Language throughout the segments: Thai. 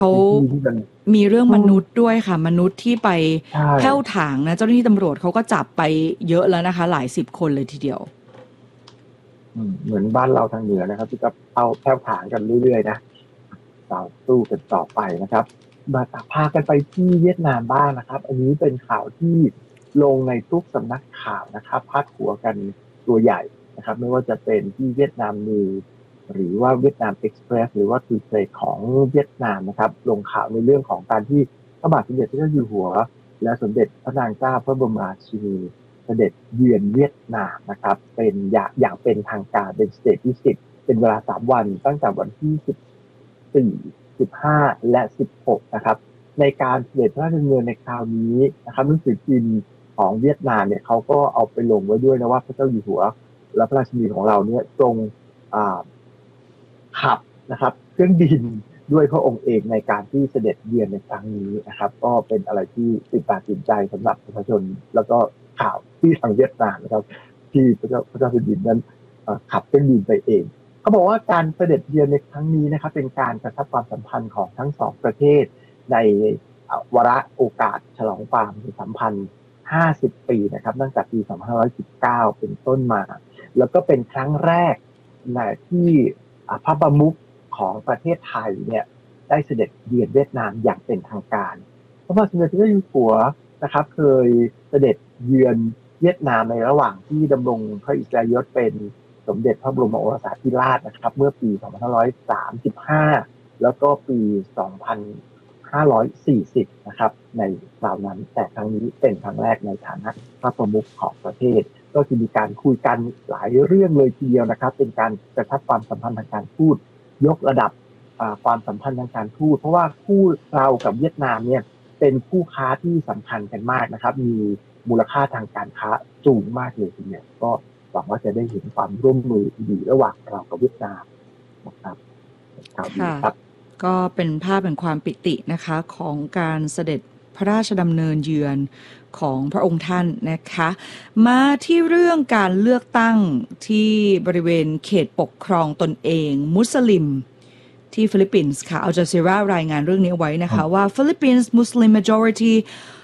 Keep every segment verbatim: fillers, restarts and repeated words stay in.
เขาในที่ที่มันมีเรื่องอืมมนุษย์ด้วยค่ะมนุษย์ที่ไปใช่แผ่วถางนะเจ้าหน้าที่ตำรวจเขาก็จับไปเยอะแล้วนะคะหลายสิบคนเลยทีเดียวอืมเหมือนบ้านเราทางเหนือนะครับที่ก็เอาแผ่วถางกันเรื่อยๆนะต่อสู้กันต่อไปนะครับมาพากันไปที่เวียดนามบ้างนะครับอันนี้เป็นข่าวที่ลงในทุกสำนักข่าวนะครับพาดหัวกันตัวใหญ่นะครับไม่ว่าจะเป็นที่เวียดนามนิวหรือว่าเวียดนามเอ็กซ์เพรสหรือว่าทวิตเตอร์ของเวียดนามนะครับลงข่าวในเรื่องของการที่พระบาทสมเด็จพระเจ้าอยู่หัวและสมเด็จพระนางเจ้าพระบรมราชินี เสด็จเยือนเวียดนามนะครับเป็นอย่างอย่างเป็นทางการเป็นสเตจที่สิบเป็นเวลาสามวันตั้งแต่วันที่สิบสี่ สิบห้าและสิบหกนะครับในการเสด็จพระราชดำเนินในคราวนี้นะครับหนังสือพิมพ์ของเวียดนามเนี่ยเขาก็เอาไปลงไว้ด้วยนะว่าพระเจ้าอยู่หัวและพระราชินีของเราเนี่ยทรงอ่าขับนะครับเครื่องบินด้วยพระองค์เองในการที่เสด็จเยือนในครั้งนี้นะครับก็เป็นอะไรที่ตื่นตาตื่นใจสำหรับประชาชนแล้วก็ข่าวที่ทางเวียดนามนะครับที่พระเจ้าพระเจ้าแผ่นดินนั้นเอ่อขับเครื่องบินไปเองเขาบอกว่าการเสด็จเยือนในครั้งนี้นะครับเป็นการกระชับความสัมพันธ์ของทั้งสองประเทศในเอ่อวาระโอกาสฉลองความสัมพันธ์ห้าสิบปีนะครับตั้งแต่ปีสองพันห้าร้อยสิบเก้าเป็นต้นมา แล้วก็เป็นครั้งแรกนะที่อ่าพระประมุขของประเทศไทยเนี่ยได้เสด็จเยือนเวียดนามอย่างเป็นทางการพระบาทสมเด็จพระเจ้าอยู่หัวนะครับเคยเสด็จเยือนเวียดนามในระหว่างที่ดำรงพระอิสริยยศเป็นสมเด็จพระบรมโอรสาธิราชนะครับเมื่อปีสองพันห้าร้อยสามสิบห้าแล้วก็ปีสองพันห้าร้อยสี่สิบนะครับในคราวนั้นแต่ครั้งนี้เป็นครั้งแรกในฐานะพระประมุขของประเทศ ก็จะมีการคุยกันหลายเรื่องเลยทีเดียวนะครับเป็นการกระชับความสัมพันธ์ทางการทูตยกระดับความสัมพันธ์ทางการทูตเพราะว่าคู่เรากับเวียดนามเนี่ยเป็นคู่ค้าที่สำคัญกันมากนะครับมีมูลค่าทางการค้าสูงมากเลยทีเดียวก็หวังว่าจะได้เห็นความร่วมมือดีระหว่างเรากับเวียดนามนะครับข่าวดีค่ะครับก็เป็นภาพแห่งความปิตินะคะของการเสด็จพระราชดำเนินเยือนของพระองค์ท่านนะคะมาที่เรื่องการเลือกตั้งที่บริเวณเขตปกครองตนเองมุสลิมที่ฟิลิปปินส์ค่ะอัลจาซีรารายงานเรื่องนี้ไว้นะคะว่า Philippines Muslim majority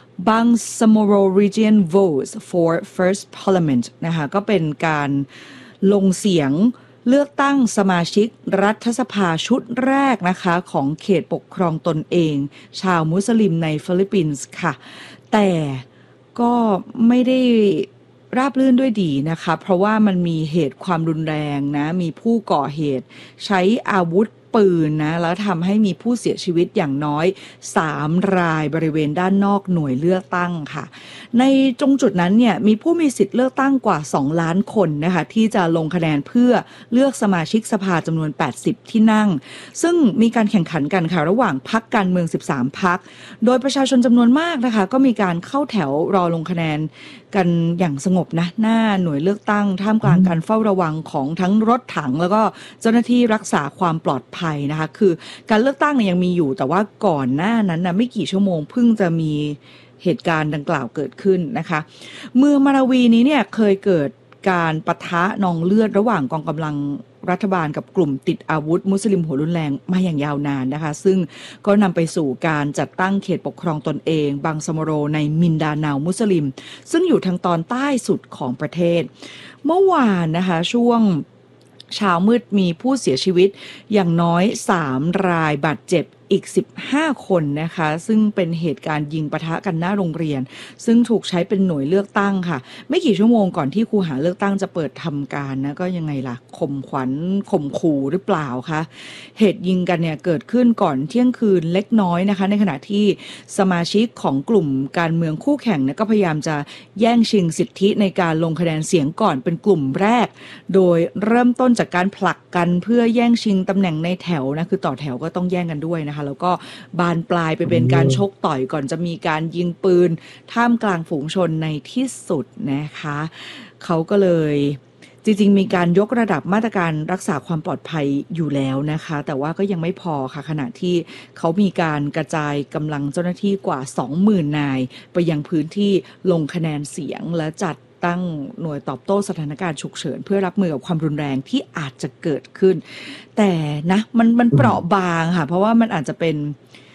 Bangsamoro region votes for first parliament นะคะก็เป็นการลงเสียงเลือกตั้งสมาชิกรัฐสภาชุดแรกนะคะของเขตปกครองตนเองชาวมุสลิมในฟิลิปปินส์ค่ะแต่ก็ไม่ได้ราบรื่นด้วยดีนะคะเพราะว่ามันมีเหตุความรุนแรงนะมีผู้ก่อเหตุใช้อาวุธปืนนะแล้วทำให้มีผู้เสียชีวิตอย่างน้อยสามรายบริเวณด้านนอกหน่วยเลือกตั้งค่ะในตรงจุดนั้นเนี่ยมีผู้มีสิทธิ์เลือกตั้งกว่าสองล้านคนนะคะที่จะลงคะแนนเพื่อเลือกสมาชิกสภาจำนวนแปดสิบที่นั่งซึ่งมีการแข่งขันกันค่ะระหว่างพรรคการเมืองสิบสามพรรคโดยประชาชนจำนวนมากนะคะก็มีการเข้าแถวรอลงคะแนนกันอย่างสงบนะหน้าหน่วยเลือกตั้งท่ามกลางการเฝ้าระวังของทั้งรถถังแล้วก็เจ้าหน้าที่รักษาความปลอดภัยนะคะคือการเลือกตั้งเนี่ยยังมีอยู่แต่ว่าก่อนหน้านั้นนะไม่กี่ชั่วโมงเพิ่งจะมีเหตุการณ์ดังกล่าวเกิดขึ้นนะคะเมืองมาราวีนี้เนี่ยเคยเกิดการปะทะนองเลือดระหว่างกองกำลังรัฐบาลกับกลุ่มติดอาวุธมุสลิมหัวรุนแรงมาอย่างยาวนานนะคะซึ่งก็นำไปสู่การจัดตั้งเขตปกครองตนเองบางสมโรในมินดาเนามุสลิมซึ่งอยู่ทางตอนใต้สุดของประเทศเมื่อวานนะคะช่วงเช้ามืดมีผู้เสียชีวิตอย่างน้อยสามรายบาดเจ็บอีกสิบห้าคนนะคะซึ่งเป็นเหตุการณ์ยิงปะทะกันหน้าโรงเรียนซึ่งถูกใช้เป็นหน่วยเลือกตั้งค่ะไม่กี่ชั่วโมงก่อนที่คูหาเลือกตั้งจะเปิดทำการนะก็ยังไงล่ะข่มขวัญข่มขู่หรือเปล่าคะเหตุยิงกันเนี่ยเกิดขึ้นก่อนเที่ยงคืนเล็กน้อยนะคะในขณะที่สมาชิกของกลุ่มการเมืองคู่แข่งเนี่ยก็พยายามจะแย่งชิงสิทธิในการลงคะแนนเสียงก่อนเป็นกลุ่มแรกโดยเริ่มต้นจากการผลักกันเพื่อแย่งชิงตำแหน่งในแถวนะคือต่อแถวก็ต้องแย่งกันด้วยนะคะแล้วก็บานปลายไปเป็นการชกต่อยก่อนจะมีการยิงปืนท่ามกลางฝูงชนในที่สุดนะคะเขาก็เลยจริงๆมีการยกระดับมาตรการรักษาความปลอดภัยอยู่แล้วนะคะแต่ว่าก็ยังไม่พอค่ะขณะที่เขามีการกระจายกำลังเจ้าหน้าที่กว่า สองหมื่น นายไปยังพื้นที่ลงคะแนนเสียงและจัดตั้งหน่วยตอบโต้สถานการณ์ฉุกเฉินเพื่อรับมือกับความรุนแรงที่อาจจะเกิดขึ้นแต่นะมันมันเปราะบางค่ะเพราะว่ามันอาจจะเป็น